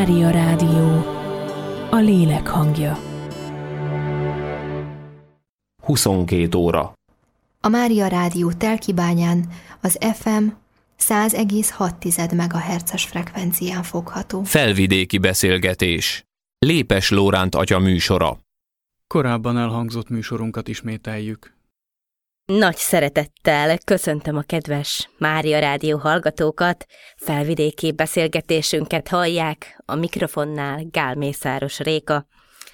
Mária Rádió, a lélek hangja. 22 óra. A Mária Rádió Telkibányán az FM 100,6 MHz-es frekvencián fogható. Felvidéki beszélgetés. Lépes Lóránt atya műsora. Korábban elhangzott műsorunkat ismételjük. Nagy szeretettel köszöntöm a kedves Mária Rádió hallgatókat, felvidéki beszélgetésünket hallják, a mikrofonnál Gál Mészáros Réka.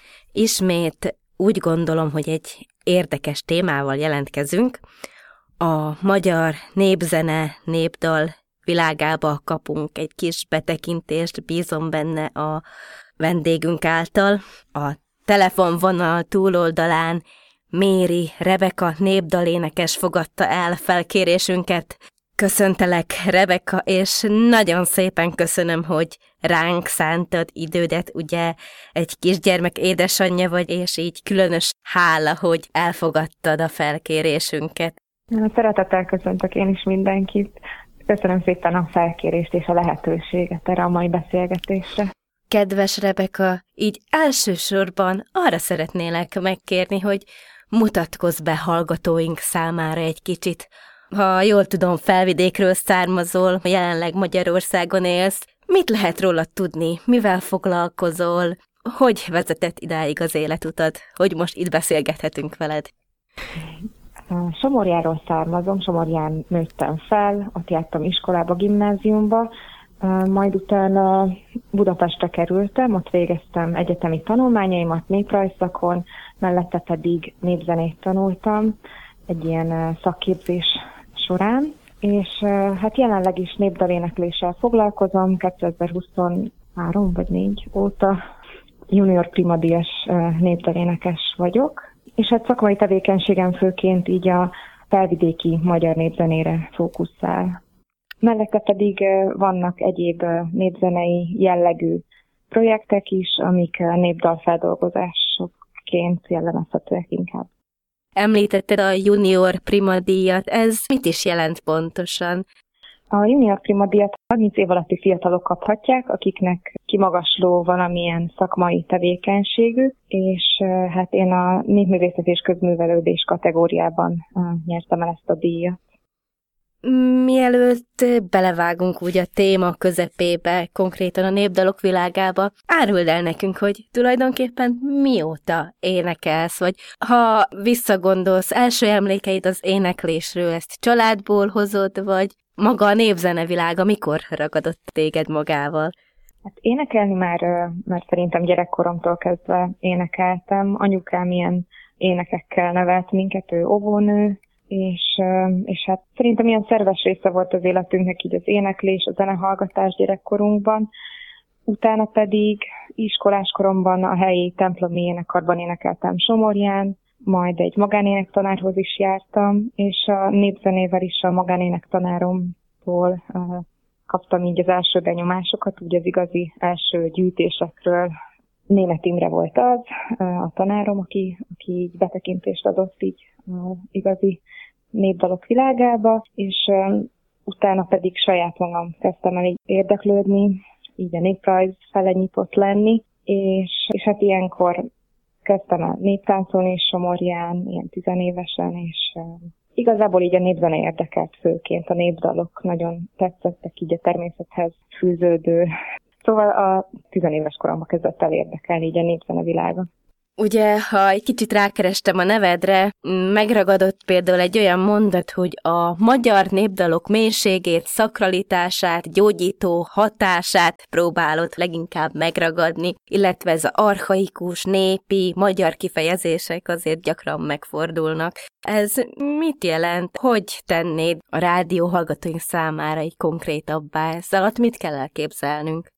Ismét úgy gondolom, hogy egy érdekes témával jelentkezünk. A magyar népzene, népdal világába kapunk egy kis betekintést, bízom benne a vendégünk által. A telefonvonal túloldalán Méri Rebeka népdalénekes fogadta el felkérésünket. Köszöntelek, Rebeka, és nagyon szépen köszönöm, hogy ránk szántad idődet, ugye egy kisgyermek édesanyja vagy, és így különös hála, hogy elfogadtad a felkérésünket. Szeretettel köszöntök én is mindenkit. Köszönöm szépen a felkérést és a lehetőséget erre a mai beszélgetésre. Kedves Rebeka, így elsősorban arra szeretnélek megkérni, hogy mutatkozz be hallgatóink számára egy kicsit. Ha jól tudom, felvidékről származol, jelenleg Magyarországon élsz. Mit lehet rólad tudni? Mivel foglalkozol? Hogy vezetett idáig az életutad? Hogy most itt beszélgethetünk veled? Somorjáról származom, Somorján nőttem fel, ott jártam iskolába, gimnáziumba, majd utána Budapestre kerültem, ott végeztem egyetemi tanulmányaimat néprajzszakon, mellette pedig népzenét tanultam egy ilyen szakképzés során, és hát jelenleg is népdalénekléssel foglalkozom, 2023 vagy 4 óta junior primadíjas népdalénekes vagyok, és hát szakmai tevékenységem főként így a felvidéki magyar népzenére fókuszál. Mellette pedig vannak egyéb népzenei jellegű projektek is, amik népdalfeldolgozásokként jellemezhetőek inkább. Említetted a junior primadíjat, ez mit is jelent pontosan? A junior primadíjat 30 év alatti fiatalok kaphatják, akiknek kimagasló valamilyen szakmai tevékenységük, és hát én a népművészet és közművelődés kategóriában nyertem el ezt a díjat. Mielőtt belevágunk úgy a téma közepébe, konkrétan a népdalok világába, áruld el nekünk, hogy tulajdonképpen mióta énekelsz, vagy ha visszagondolsz, első emlékeid az éneklésről, ezt családból hozod, vagy maga a népzene világa mikor ragadott téged magával? Hát énekelni már szerintem gyerekkoromtól kezdve énekeltem. Anyukám ilyen énekekkel nevelt minket, ő óvónő, és hát szerintem ilyen szerves része volt az életünknek így az éneklés, a zenehallgatás gyerekkorunkban. Utána pedig iskolás koromban a helyi templomi énekkarban énekeltem Somorján, majd egy magánénektanárhoz is jártam, és a népzenével is a magánénektanáromtól kaptam így az első benyomásokat, úgy az igazi első gyűjtésekről. Németh Imre volt az, a tanárom, aki így betekintést adott így igazi népdalok világába, és utána pedig saját magam kezdtem el így érdeklődni, így a néprajz fele nyitott lenni, és hát ilyenkor kezdtem el néptáncolni és Somorján, ilyen 10 évesen, és igazából így a népzene érdekelt főként, a népdalok nagyon tetszettek így a természethez fűződő. Szóval a 10 éves koromban kezdett el érdekelni így a népzene világa. Ugye, ha egy kicsit rákerestem a nevedre, megragadott például egy olyan mondat, hogy a magyar népdalok mélységét, szakralitását, gyógyító hatását próbálod leginkább megragadni, illetve ez az archaikus, népi, magyar kifejezések azért gyakran megfordulnak. Ez mit jelent? Hogy tennéd a rádió hallgatóink számára így konkrétabbá? Ezzel alatt mit kell elképzelnünk?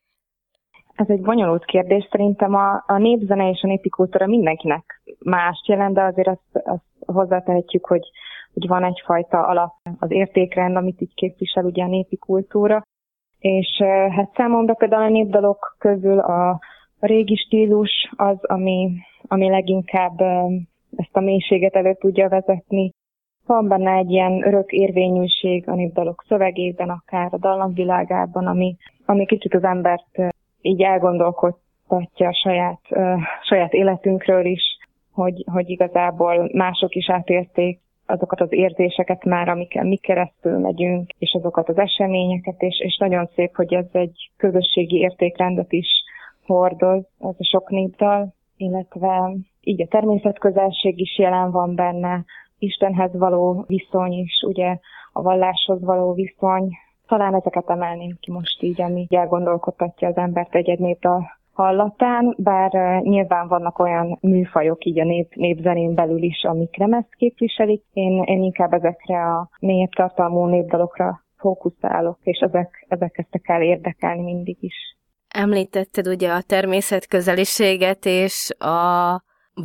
Ez egy bonyolult kérdés. Szerintem a népzene és a népi kultúra mindenkinek mást jelent, de azért azt hozzátehetjük, hogy van egyfajta alap az értékrend, amit így képvisel ugye a népi kultúra. És hát számomra például a népdalok közül a régi stílus az, ami leginkább ezt a mélységet elő tudja vezetni. Van benne egy ilyen örök érvényűség a népdalok szövegében, akár a dallamvilágában, ami kicsit az embert így elgondolkodtatja a saját életünkről is, hogy igazából mások is átélték azokat az érzéseket már, amikkel mi keresztül megyünk, és azokat az eseményeket, és nagyon szép, hogy ez egy közösségi értékrendet is hordoz, ez a sok népdal, illetve így a természetközelség is jelen van benne, Istenhez való viszony is, ugye a valláshoz való viszony. Talán ezeket emelném ki most így, ami elgondolkodtatja az embert egy népdal hallatán, bár nyilván vannak olyan műfajok így a népzenén belül is, amik nem ezt képviselik. Én inkább ezekre a mélyebb tartalmú népdalokra fókuszálok, és ezek kezdtek el érdekelni mindig is. Említetted ugye a természetközeliséget és a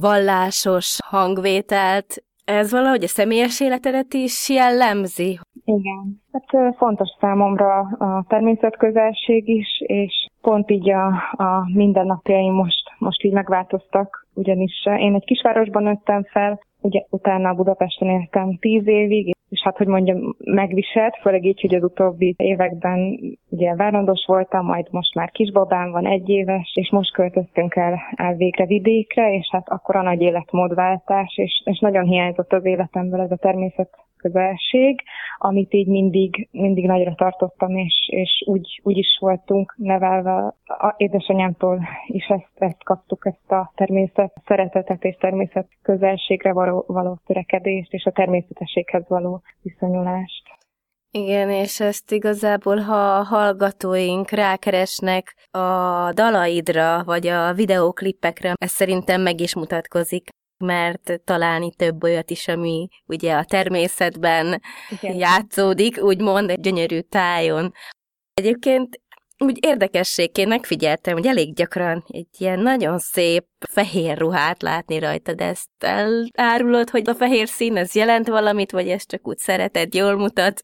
vallásos hangvételt. Ez valahogy a személyes életedet is jellemzi? Igen. Hát fontos számomra a természetközelség is, és pont így a mindennapjaim most így megváltoztak, ugyanis én egy kisvárosban nőttem fel, ugye utána Budapesten éltem 10 évig, és hát, hogy mondjam, megviselt, főleg így, hogy az utóbbi években ugye várandós voltam, majd most már kisbabám van 1 éves, és most költöztünk el végre vidékre, és hát akkor a nagy életmódváltás, és nagyon hiányzott az életemből ez a természetközelség, amit így mindig nagyra tartottam, és úgy is voltunk nevelve. Édesanyámtól is ezt kaptuk, ezt a természet szeretetet és természetközelségre való törekedést, és a természetességhez való viszonyulást. Igen, és ezt igazából, ha a hallgatóink rákeresnek a dalaidra, vagy a videóklippekre, ez szerintem meg is mutatkozik, mert találni több olyat is, ami ugye a természetben játszódik, úgymond egy gyönyörű tájon. Egyébként úgy érdekességként megfigyeltem, hogy elég gyakran egy ilyen nagyon szép fehér ruhát látni rajtad. Ezt elárulod, hogy a fehér szín ez jelent valamit, vagy ezt csak úgy szereted, jól mutat?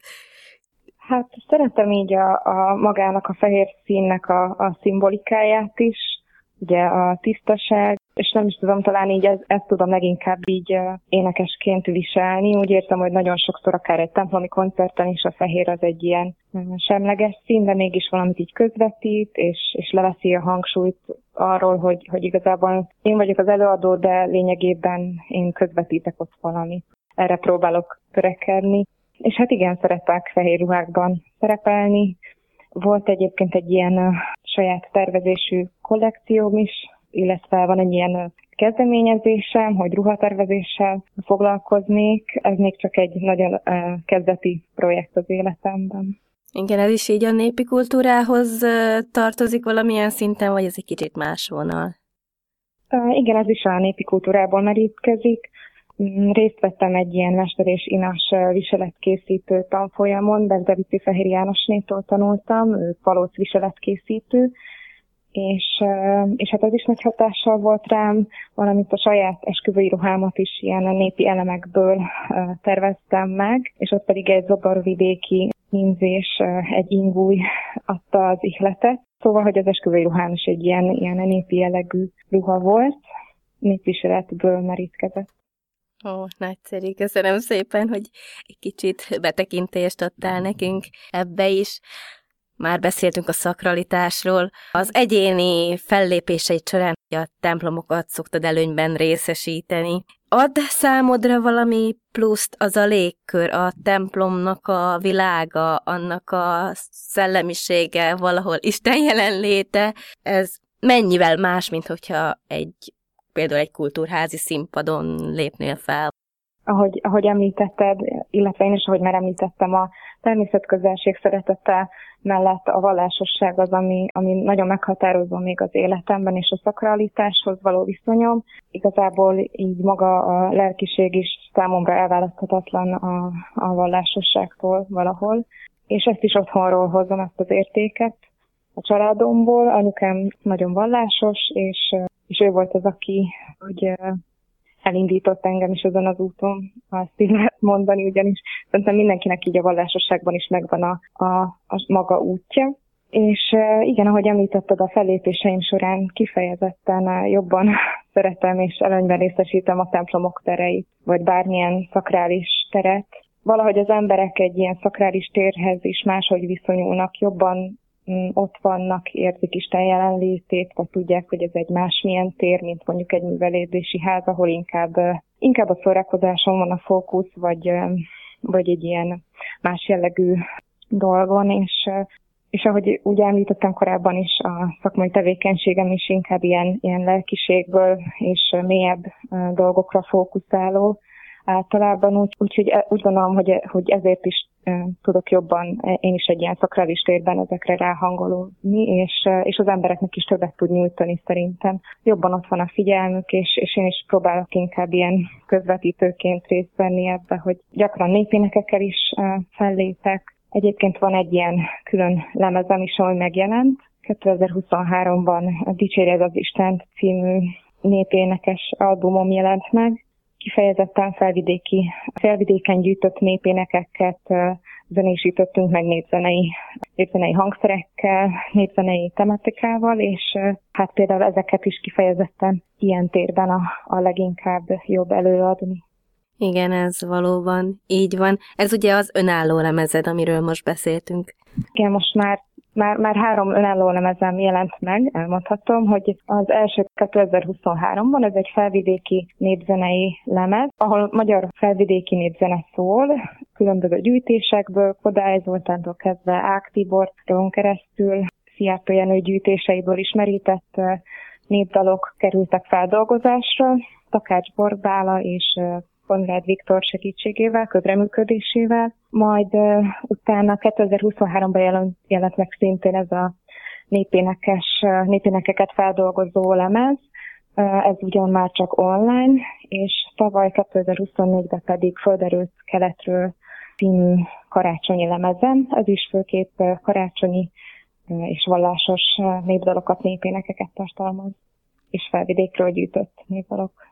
Hát szeretem így a magának a fehér színnek a szimbolikáját is, ugye a tisztaság, és nem is tudom, talán így ezt tudom leginkább így énekesként viselni. Úgy értem, hogy nagyon sokszor akár egy templomi koncerten is a fehér az egy ilyen semleges szín, de mégis valamit így közvetít, és leveszi a hangsúlyt arról, hogy igazából én vagyok az előadó, de lényegében én közvetítek ott valamit. Erre próbálok törekedni. És hát igen, szeretek fehér ruhákban szerepelni. Volt egyébként egy ilyen saját tervezésű kollekcióm is, illetve van egy ilyen kezdeményezésem, hogy ruhatervezéssel foglalkoznék. Ez még csak egy nagyon kezdeti projekt az életemben. Igen, ez is így a népi kultúrához tartozik valamilyen szinten, vagy ez egy kicsit más vonal? Igen, ez is a népi kultúrából merítkezik. Részt vettem egy ilyen mester és inas viseletkészítő tanfolyamon, Bezdevici Fehér Jánosnétól tanultam, ő palóc viseletkészítő, és hát ez is nagy hatással volt rám, valamint a saját esküvői ruhámat is ilyen népi elemekből terveztem meg, és ott pedig egy zoborvidéki hímzés, egy ingúj adta az ihletet. Szóval, hogy az esküvői ruhám is egy ilyen népi jellegű ruha volt, népviseletből merítkezett. Ó, nagyszerű, köszönöm szépen, hogy egy kicsit betekintést adtál nekünk ebbe is. Már beszéltünk a szakralitásról. Az egyéni fellépéseid során a templomokat szoktad előnyben részesíteni. Ad számodra valami pluszt az a légkör, a templomnak a világa, annak a szellemisége, valahol Isten jelenléte? Ez mennyivel más, mint hogyha például egy kultúrházi színpadon lépnél fel? Ahogy említetted, illetve én is, ahogy már említettem, a természetközelség szeretete mellett a vallásosság az, ami nagyon meghatározó még az életemben, és a szakralitáshoz való viszonyom. Igazából így maga a lelkiség is számomra elválaszthatatlan a vallásosságtól valahol, és ezt is otthonról hozom, ezt az értéket a családomból. Anyukám nagyon vallásos, és ő volt az, aki hogy elindított engem is ezen az úton, ha ezt így lehet mondani, ugyanis szerintem mindenkinek így a vallásosságban is megvan a maga útja. És igen, ahogy említetted, a fellépéseim során kifejezetten jobban szeretem és előnyben részesítem a templomok tereit, vagy bármilyen szakrális teret. Valahogy az emberek egy ilyen szakrális térhez is máshogy viszonyulnak, jobban ott vannak, érzik Isten jelenlétét, vagy tudják, hogy ez egy másmilyen tér, mint mondjuk egy művelődési ház, ahol inkább a szórakozáson van a fókusz, vagy egy ilyen más jellegű dolgon, és ahogy úgy említettem korábban is, a szakmai tevékenységem is inkább ilyen lelkiségből és mélyebb dolgokra fókuszáló általában, úgyhogy úgy gondolom, hogy ezért is tudok jobban én is egy ilyen szakrális térben ezekre ráhangolódni, és az embereknek is többet tud nyújtani szerintem. Jobban ott van a figyelmük, és én is próbálok inkább ilyen közvetítőként részt venni ebbe, hogy gyakran népénekekkel is fellépek. Egyébként van egy ilyen külön lemezem is, ami megjelent. 2023-ban Dicsérjed az Istent című népénekes albumom jelent meg. Kifejezetten felvidéken gyűjtött népénekeket zenésítettünk meg népzenei hangszerekkel, népzenei tematikával, és hát például ezeket is kifejezetten ilyen térben a leginkább jobb előadni. Igen, ez valóban így van. Ez ugye az önálló lemezed, amiről most beszéltünk. Igen, most már 3 önálló lemezem jelent meg, elmondhatom, hogy az első 2023-ban, ez egy felvidéki népzenei lemez, ahol magyar felvidéki népzene szól, különböző gyűjtésekből, Kodály Zoltántól kezdve Ág Tiboron keresztül, Szijjártó Jenő gyűjtéseiből ismerített népdalok kerültek feldolgozásra, Takács Borbála és Konrád Viktor segítségével, közreműködésével, majd utána 2023-ban jelent meg szintén ez a népénekeket feldolgozó lemez, ez ugyan már csak online, és tavaly 2024-ben pedig Földerőt keletről című karácsonyi lemezem, ez is főképp karácsonyi és vallásos népdalokat, népénekeket tartalmaz, és felvidékről gyűjtött népdalok.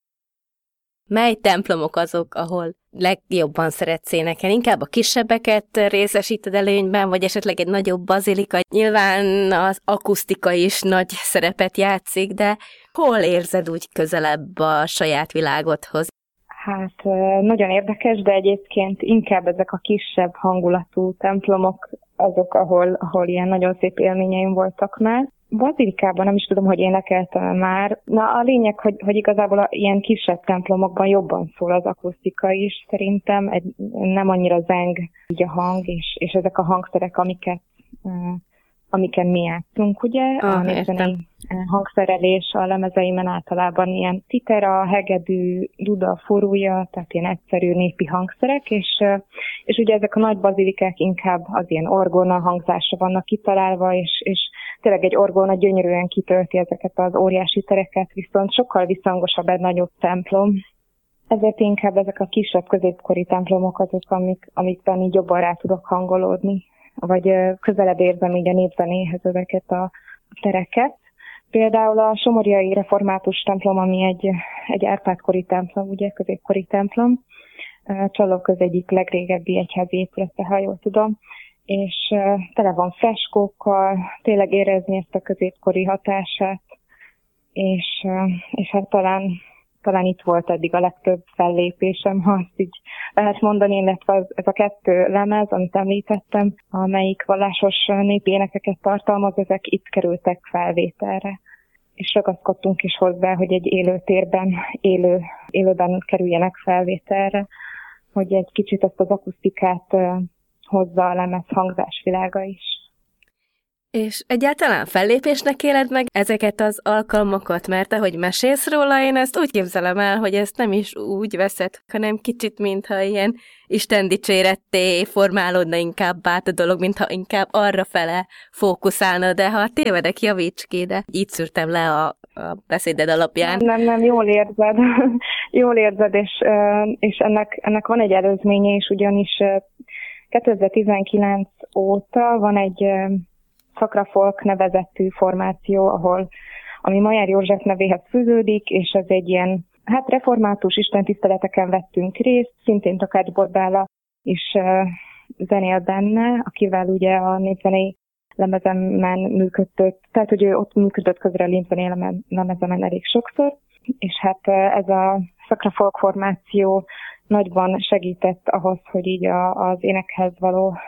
Mely templomok azok, ahol legjobban szeretsz énekelni? Inkább a kisebbeket részesíted előnyben, vagy esetleg egy nagyobb bazilika? Nyilván az akusztika is nagy szerepet játszik, de hol érzed úgy közelebb a saját világodhoz? Hát nagyon érdekes, de egyébként inkább ezek a kisebb hangulatú templomok azok, ahol ilyen nagyon szép élményeim voltak már. Bazilikában nem is tudom, hogy énekeltem már. Na, a lényeg, hogy igazából ilyen kisebb templomokban jobban szól az akusztika is. Szerintem nem annyira zeng így a hang, és ezek a hangszerek, amiken mi játszunk, ugye? A népzenei hangszerelés a lemezeimen általában ilyen citera, hegedű, duda, furúja, tehát ilyen egyszerű népi hangszerek, és ugye ezek a nagy bazilikák inkább az ilyen orgona hangzásra vannak kitalálva, és tényleg egy orgona gyönyörűen kitölti ezeket az óriási tereket, viszont sokkal visszhangosabb egy nagyobb templom. Ezért inkább ezek a kisebb középkori templomok azok, amikben így jobban rá tudok hangolódni, vagy közelebb érzem így a népzenéhez ezeket a tereket. Például a somorjai református templom, ami egy Árpád-kori templom, ugye középkori templom, Csallóköz egyik legrégebbi egyházi épülete, ha jól tudom, és tele van freskókkal, tényleg érezni ezt a középkori hatását, és hát talán itt volt eddig a legtöbb fellépésem, ha azt így lehet mondani, illetve ez a 2 lemez, amit említettem, amelyik vallásos népi énekeket tartalmaz, ezek itt kerültek felvételre. És ragaszkodtunk is hozzá, hogy egy élő térben, élőben kerüljenek felvételre, hogy egy kicsit ezt az akusztikát hozza a lemez hangzásvilága is. És egyáltalán fellépésnek éled meg ezeket az alkalmakat, mert ahogy mesélsz róla, én ezt úgy képzelem el, hogy ezt nem is úgy veszed, hanem kicsit, mintha ilyen Isten dicséretté formálódna inkább át a dolog, mintha inkább arra fele fókuszálna, de ha tévedek, javíts ki, de így szűrtem le a beszéded alapján. Nem, jól érzed, és ennek van egy előzménye is, ugyanis 2019 óta van egy Szakra Folk nevezetű formáció, ami Majár József nevéhez fűződik, és ez egy ilyen, református istentiszteleteken vettünk részt, szintén Takács Borbála is zenél benne, akivel ugye a népzenei lemezemen működött, tehát hogy ő ott működött közre a népzenei lemezemen elég sokszor, és hát ez a Szakra Folk formáció nagyban segített ahhoz, hogy így az énekhez való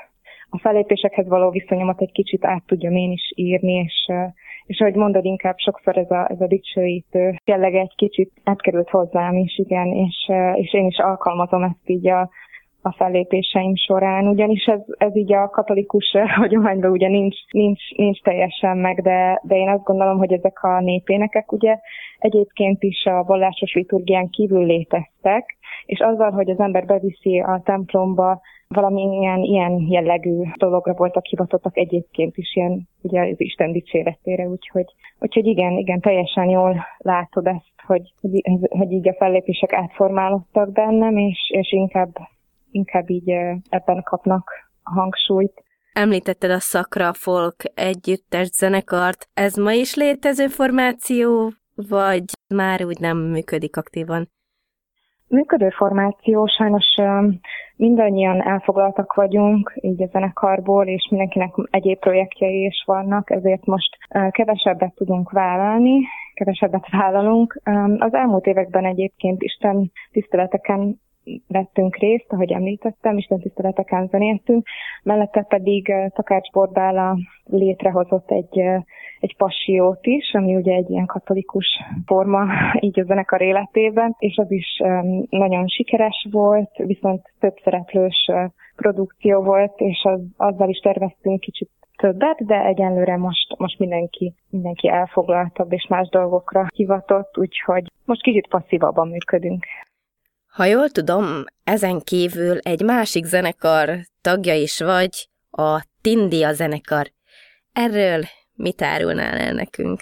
a fellépésekhez való viszonyomat egy kicsit át tudjam én is írni, és ahogy mondod, inkább sokszor ez a dicsőítő jellege egy kicsit átkerült hozzám is, igen, és én is alkalmazom ezt így a fellépéseim során, ugyanis ez így a katolikus hagyományban ugye nincs teljesen meg, de én azt gondolom, hogy ezek a népénekek ugye egyébként is a vallásos liturgián kívül léteztek, és azzal, hogy az ember beviszi a templomba, valamilyen ilyen jellegű dologra voltak hivatottak egyébként is ilyen, ugye az Isten dicséretére, úgyhogy igen, teljesen jól látod ezt, hogy így a fellépések átformálódtak bennem, és inkább így ebben kapnak a hangsúlyt. Említetted a Szakra Folk együttes zenekart. Ez ma is létező formáció, vagy már úgy nem működik aktívan? Működő formáció, sajnos mindannyian elfoglaltak vagyunk így a zenekarból, és mindenkinek egyéb projektjei is vannak, ezért most kevesebbet tudunk vállalni, kevesebbet vállalunk. Az elmúlt években egyébként Isten tiszteleteken vettünk részt, ahogy említettem, Isten tiszteleteken zenéltünk, mellette pedig Takács Borbála létrehozott egy passiót is, ami ugye egy ilyen katolikus forma így a zenekar életében, és az is nagyon sikeres volt, viszont több szereplős produkció volt, és azzal is terveztünk kicsit többet, de egyenlőre most mindenki elfoglaltabb és más dolgokra hivatott, úgyhogy most kicsit passzívabban működünk. Ha jól tudom, ezen kívül egy másik zenekar tagja is vagy, a Tindia zenekar. Erről mit árulnál el nekünk?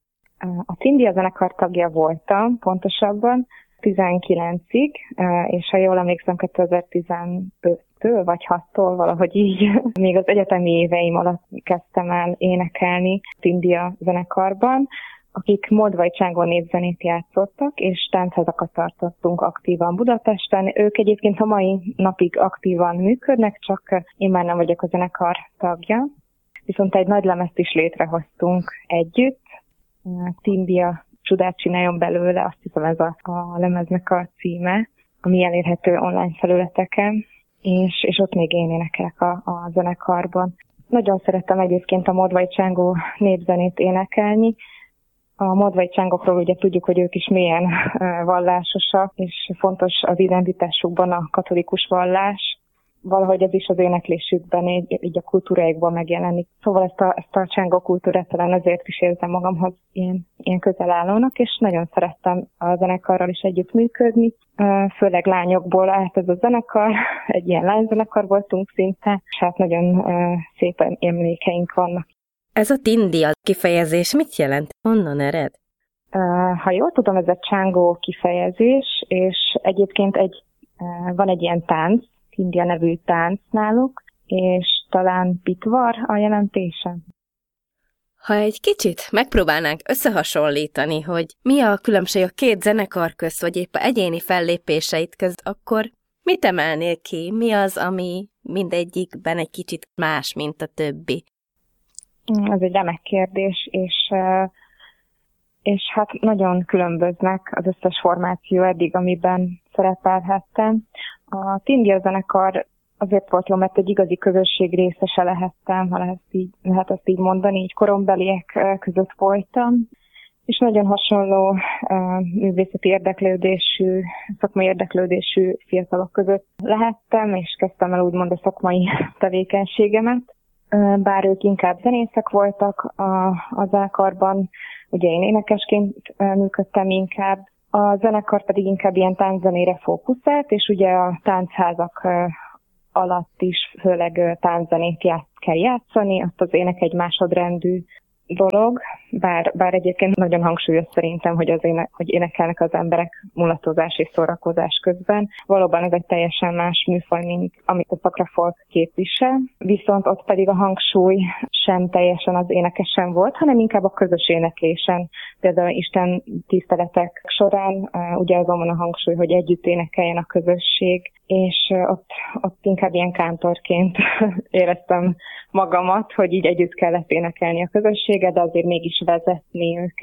A Tindia zenekar tagja voltam, pontosabban 19-ig, és ha jól emlékszem, 2015-től vagy 6-tól valahogy így, még az egyetemi éveim alatt kezdtem el énekelni Tindia zenekarban, akik Moldvai Csángó népzenét játszottak, és táncházakat tartottunk aktívan Budapesten. Ők egyébként a mai napig aktívan működnek, csak én már nem vagyok a zenekar tagja. Viszont egy nagy lemezt is létrehoztunk együtt. Tindia csodát csináljon belőle, azt hiszem ez a lemeznek a címe, ami elérhető online felületeken, és ott még én énekelek a zenekarban. Nagyon szerettem egyébként a Moldvai Csángó népzenét énekelni. A Moldvai Csángókról ugye tudjuk, hogy ők is mélyen vallásosak, és fontos az identitásukban a katolikus vallás. Valahogy ez is az éneklésükben, így a kultúrájukban megjelenik. Szóval ezt a csángó kultúrát talán azért is érzem magamhoz ilyen közelállónak, és nagyon szerettem a zenekarral is együtt működni. Főleg lányokból állt ez a zenekar, egy ilyen lányzenekar voltunk szinte, és hát nagyon szép emlékeink vannak. Ez a Tindia kifejezés mit jelent? Honnan ered? Ha jól tudom, ez a csángó kifejezés, és egyébként van egy ilyen tánc, Tindia nevű tánc náluk, és talán pitvar a jelentése. Ha egy kicsit megpróbálnánk összehasonlítani, hogy mi a különbség a két zenekar közt, vagy épp egyéni fellépéseit közt, akkor mit emelnél ki? Mi az, ami mindegyikben egy kicsit más, mint a többi? Ez egy remek kérdés, és hát nagyon különböznek az összes formáció eddig, amiben szerepelhettem. A Tindia zenekar azért volt jó, mert egy igazi közösség részese lehettem, ha lehet ezt így mondani, így korombeliek között voltam, és nagyon hasonló művészeti érdeklődésű, szakmai érdeklődésű fiatalok között lehettem, és kezdtem el úgymond a szakmai tevékenységemet. Bár ők inkább zenészek voltak a zenekarban, ugye én énekesként működtem inkább, a zenekar pedig inkább ilyen tánczenére fókuszált, és ugye a táncházak alatt is főleg tánczenét kell játszani, azt az ének egy másodrendű dolog, bár egyébként nagyon hangsúlyos szerintem, hogy énekelnek az emberek mulatozás és szórakozás közben. Valóban ez egy teljesen más műfaj, mint amit a Szakra Folk képvisel, viszont ott pedig a hangsúly sem teljesen az énekesen volt, hanem inkább a közös éneklésen. Például Isten tiszteletek során ugye azon van a hangsúly, hogy együtt énekeljen a közösség, és ott inkább ilyen kántorként éreztem magamat, hogy így együtt kellett énekelni a közösséget, de azért mégis vezetni őket.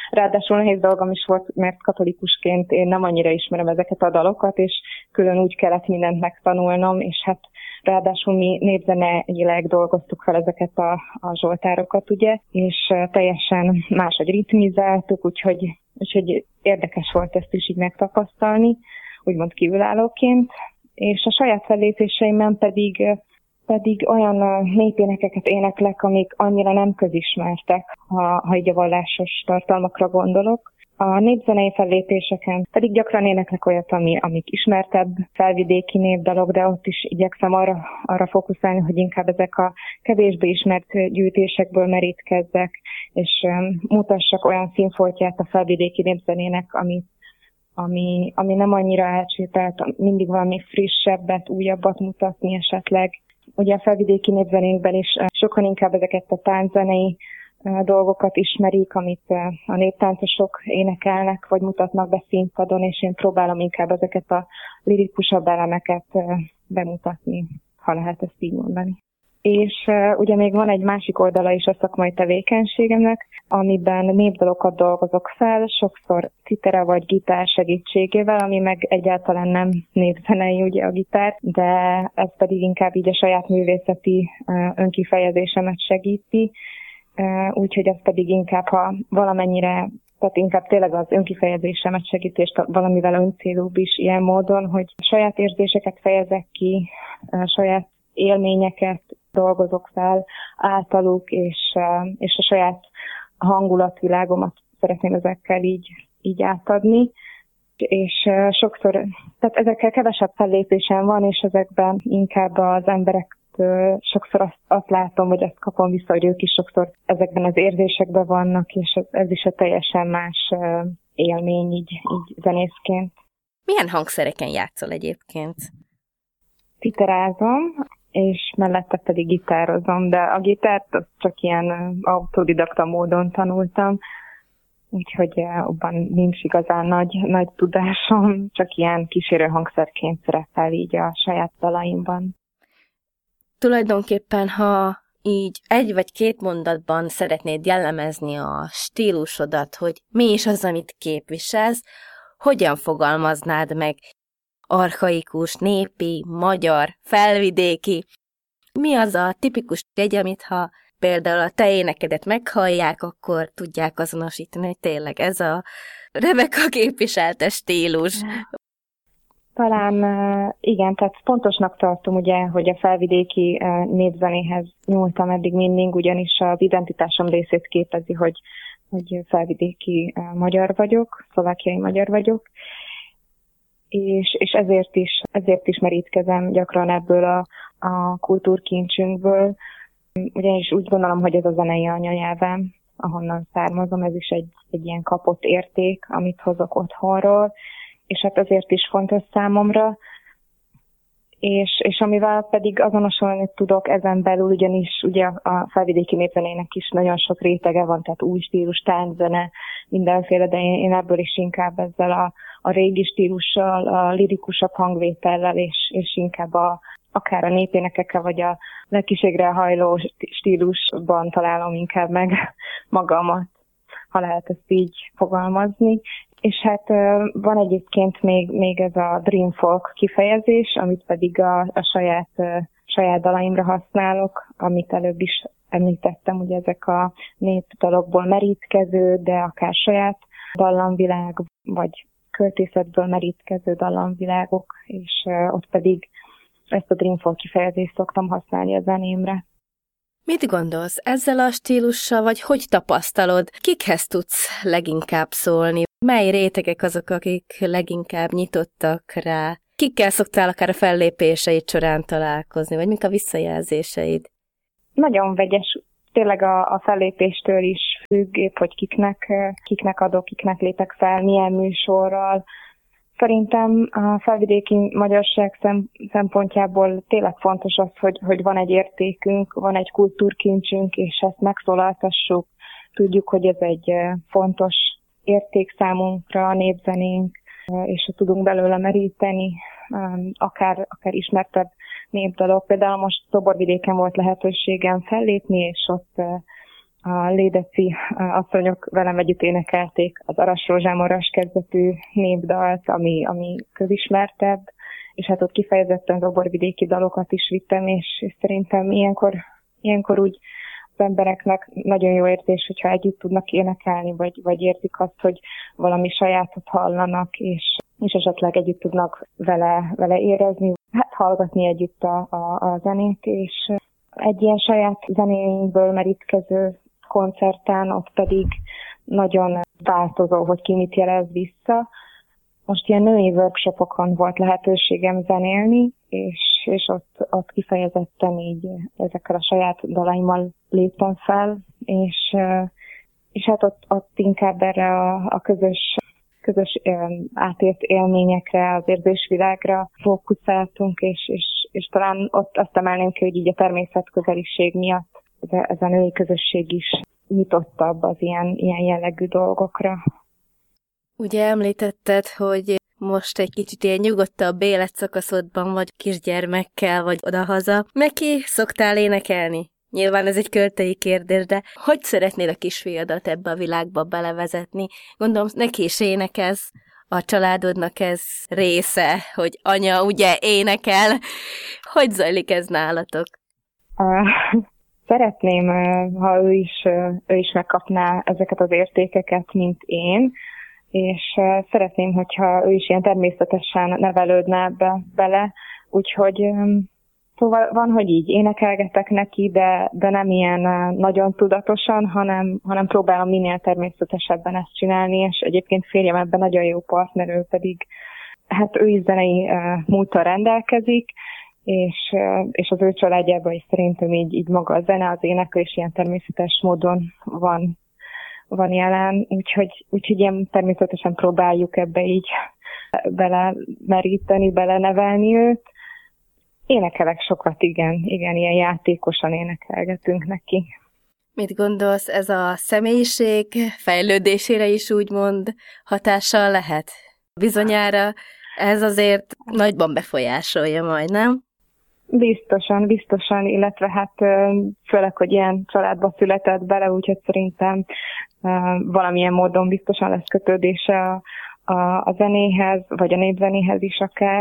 Ráadásul nehéz dolgom is volt, mert katolikusként én nem annyira ismerem ezeket a dalokat, és külön úgy kellett mindent megtanulnom, és hát ráadásul mi népzeneileg dolgoztuk fel ezeket a zsoltárokat, ugye, és teljesen máshogy ritmizáltuk, úgyhogy érdekes volt ezt is így megtapasztalni, úgymond kívülállóként, és a saját fellépéseimben pedig olyan népénekeket éneklek, amik annyira nem közismertek, ha így a vallásos tartalmakra gondolok. A népzenei fellépéseken pedig gyakran éneklek olyat, amik ismertebb felvidéki népdalok, de ott is igyekszem arra fókuszálni, hogy inkább ezek a kevésbé ismert gyűjtésekből merítkezzek, és mutassak olyan színfoltját a felvidéki népzenének, ami nem annyira elcsépelt, mindig valami frissebbet, újabbat mutatni esetleg. Ugye a felvidéki népzenénkben is sokan inkább ezeket a tánczenei dolgokat ismerik, amit a néptáncosok énekelnek, vagy mutatnak be színpadon, és én próbálom inkább ezeket a lirikusabb elemeket bemutatni, ha lehet ezt így mondani. És ugye még van egy másik oldala is a szakmai tevékenységemnek, amiben népdalokat dolgozok fel, sokszor citera vagy gitár segítségével, ami meg egyáltalán nem népzenei ugye a gitár, de ez pedig inkább így a saját művészeti önkifejezésemet segíti, úgyhogy ez pedig inkább, ha valamennyire, tehát inkább tényleg az önkifejezésemet segítést valamivel öncélúbb is ilyen módon, hogy saját érzéseket fejezek ki, saját élményeket dolgozok fel általuk, és a saját hangulatvilágomat szeretném ezekkel így átadni. És sokszor, tehát ezekkel kevesebb fellépésem van, és ezekben inkább az emberek sokszor azt látom, vagy azt kapom vissza, hogy ők is sokszor ezekben az érzésekben vannak, és ez is egy teljesen más élmény így zenészként. Milyen hangszereken játszol egyébként? Citerázom, és mellette pedig gitározom, de a gitárt csak ilyen autodidakta módon tanultam, úgyhogy abban nincs igazán nagy tudásom, csak ilyen kísérő hangszerként szerepel így a saját dalaimban. Tulajdonképpen, ha így egy vagy két mondatban szeretnéd jellemezni a stílusodat, hogy mi is az, amit képviselsz, hogyan fogalmaznád meg? Archaikus, népi, magyar, felvidéki. Mi az a tipikus jegy, amit ha például a te énekedet meghallják, akkor tudják azonosítani, hogy tényleg ez a Rebeka képviselte stílus. Talán igen, tehát pontosnak tartom ugye, hogy a felvidéki népzenéhez nyúltam eddig mindig, ugyanis az identitásom részét képezi, hogy felvidéki magyar vagyok, szlovákiai magyar vagyok, és ezért is merítkezem gyakran ebből a kultúrkincsünkből. Ugyanis úgy gondolom, hogy ez a zenei anyanyelvem, ahonnan származom, ez is egy ilyen kapott érték, amit hozok otthonról, és hát azért is fontos számomra, és amivel pedig azonosulni tudok ezen belül, ugyanis ugye a felvidéki népzenének is nagyon sok rétege van, tehát új stílus, tánczene, mindenféle, de én ebből is inkább ezzel a régi stílussal, a lirikusabb hangvétellel, és inkább akár a népénekekkel, vagy a lelkiségre hajló stílusban találom inkább meg magamat, ha lehet ezt így fogalmazni. És hát van egyébként még ez a Dream Folk kifejezés, amit pedig a saját dalaimra használok, amit előbb is említettem, ugye ezek a népdalokból merítkező, de akár saját dallamvilág, vagy költészetből merítkező dallamvilágok, és ott pedig ezt a Dream Folk kifejezést szoktam használni a zenémre. Mit gondolsz ezzel a stílussal, vagy hogy tapasztalod? Kikhez tudsz leginkább szólni? Mely rétegek azok, akik leginkább nyitottak rá? Kikkel szoktál akár a fellépéseid során találkozni, vagy mik a visszajelzéseid? Nagyon vegyes. Tényleg a fellépéstől is függ, épp, hogy kiknek adok, kiknek lépek fel, milyen műsorral. Szerintem a felvidéki magyarság szempontjából tényleg fontos az, hogy van egy értékünk, van egy kultúrkincsünk, és ezt megszólaltassuk. Tudjuk, hogy ez egy fontos érték számunkra, a népzenénk, és ha tudunk belőle meríteni, akár ismertebb népdalok. Például most Szoborvidéken volt lehetőségem fellépni, és a Lédeci asszonyok velem együtt énekelték az Aras Rózsám Aras kezdetű népdalt, ami közismertebb, és hát ott kifejezetten zoborvidéki dalokat is vittem, és szerintem ilyenkor úgy az embereknek nagyon jó érzés, hogyha együtt tudnak énekelni, vagy érzik azt, hogy valami sajátot hallanak, és esetleg együtt tudnak vele érezni, hát hallgatni együtt a zenét, és egy ilyen saját zenéinkből merítkező koncerten ott pedig nagyon változó, hogy ki mit jelez vissza. Most ilyen női workshopokon volt lehetőségem zenélni, és ott kifejezetten így ezekkel a saját dalaimmal léptem fel, és hát ott inkább erre a közös átélt élményekre, az érzésvilágra fókuszáltunk, és talán ott azt emelném ki, hogy így a természetközeliség miatt ez a női közösség is nyitottabb az ilyen jellegű dolgokra. Ugye említetted, hogy most egy kicsit ilyen nyugodtabb életszakaszodban vagy kisgyermekkel vagy odahaza. Neki szoktál énekelni? Nyilván ez egy költői kérdés, de hogy szeretnéd a kisfiadat ebbe a világba belevezetni? Gondolom, neki is énekelsz, a családodnak ez része, hogy anya ugye énekel. Hogy zajlik ez nálatok? Szeretném, ha ő is megkapná ezeket az értékeket, mint én, és szeretném, hogyha ő is ilyen természetesen nevelődne ebbe bele, úgyhogy szóval van, hogy így énekelgetek neki, de nem ilyen nagyon tudatosan, hanem próbálom minél természetesebben ezt csinálni, és egyébként férjem ebben nagyon jó partner, ő pedig, hát ő is zenei múlttal rendelkezik, és az ő családjában is szerintem így maga a zene, az éneklés ilyen természetes módon van jelen, úgyhogy ilyen természetesen próbáljuk ebbe így belemeríteni, belenevelni őt. Énekelek sokat, igen, ilyen játékosan énekelgetünk neki. Mit gondolsz, ez a személyiség fejlődésére is úgymond hatással lehet? Bizonyára ez azért nagyban befolyásolja majd, nem? Biztosan, illetve hát főleg, hogy ilyen családba született bele, úgyhogy szerintem valamilyen módon biztosan lesz kötődése a zenéhez, vagy a népzenéhez is akár.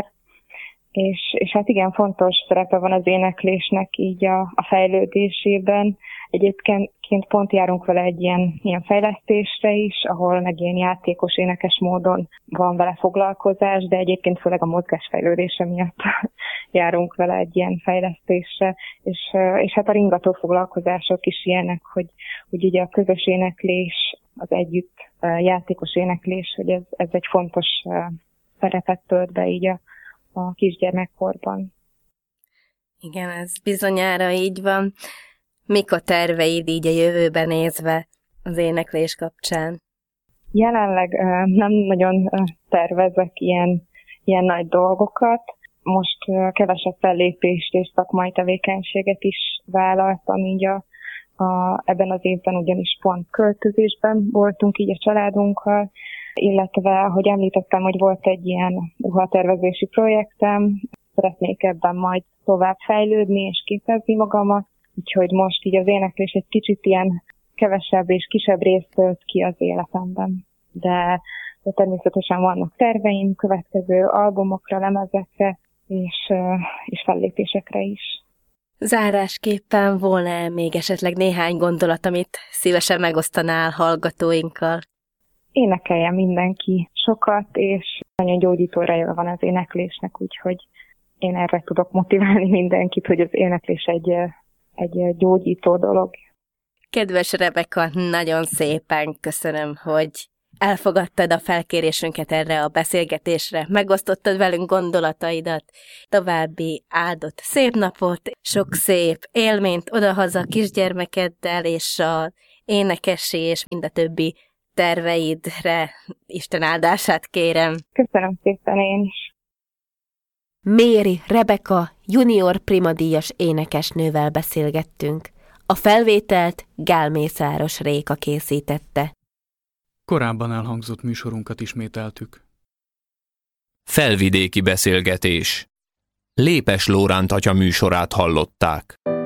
És hát igen, fontos szerepe van az éneklésnek így a fejlődésében. Egyébként pont járunk vele egy ilyen fejlesztésre is, ahol meg ilyen játékos, énekes módon van vele foglalkozás, de egyébként főleg a mozgásfejlődése miatt járunk vele egy ilyen fejlesztésre, és hát a ringató foglalkozások is ilyenek, hogy ugye a közös éneklés, az együtt játékos éneklés, hogy ez egy fontos szerepet tölt be így a kisgyermekkorban. Igen, ez bizonyára így van. Mik a terveid így a jövőben nézve az éneklés kapcsán? Jelenleg nem nagyon tervezek ilyen nagy dolgokat. Most kevesebb fellépést és szakmai tevékenységet is vállaltam így ebben az évben, ugyanis pont költözésben voltunk így a családunkkal, illetve, ahogy említettem, hogy volt egy ilyen ruhatervezési projektem, szeretnék ebben majd tovább fejlődni és képezni magamat, úgyhogy most így az éneklés egy kicsit ilyen kevesebb és kisebb részt tölt ki az életemben. De természetesen vannak terveim következő albumokra, lemezekre és fellépésekre is. Zárásképpen volna még esetleg néhány gondolat, amit szívesen megosztanál hallgatóinkkal? Énekeljen mindenki sokat, és nagyon gyógyító ereje van az éneklésnek, úgyhogy én erre tudok motiválni mindenkit, hogy az éneklés egy gyógyító dolog. Kedves Rebeka, nagyon szépen köszönöm, hogy elfogadtad a felkérésünket erre a beszélgetésre, megosztottad velünk gondolataidat, további áldott szép napot, sok szép élményt odahaza kisgyermekeddel, és a énekessé és mind a többi terveidre Isten áldását kérem. Köszönöm szépen én is. Méri Rebeka junior primadíjas énekesnővel beszélgettünk. A felvételt Gál Mészáros Réka készítette. Korábban elhangzott műsorunkat ismételtük. Felvidéki beszélgetés. Lépes Lóránt atya műsorát hallották.